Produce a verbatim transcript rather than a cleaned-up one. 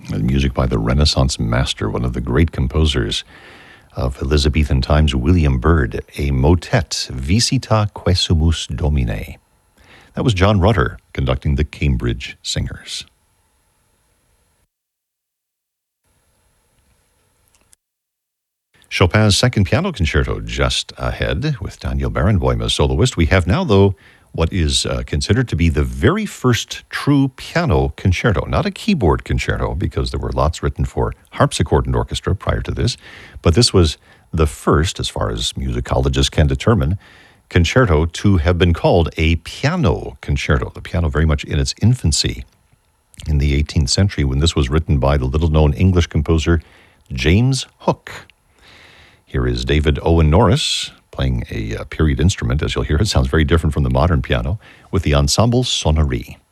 Music by the Renaissance master, one of the great composers of Elizabethan times, William Byrd, a motet, Visita Quesumus Domine. That was John Rutter conducting the Cambridge Singers. Chopin's Second Piano Concerto just ahead with Daniel Barenboim as soloist. We have now, though, what is uh, considered to be the very first true piano concerto, not a keyboard concerto, because there were lots written for harpsichord and orchestra prior to this, but this was the first, as far as musicologists can determine, concerto to have been called a piano concerto, the piano very much in its infancy in the eighteenth century, when this was written by the little-known English composer James Hook. Here is David Owen Norris playing a uh, period instrument. As you'll hear, it sounds very different from the modern piano, with the Ensemble Sonnerie.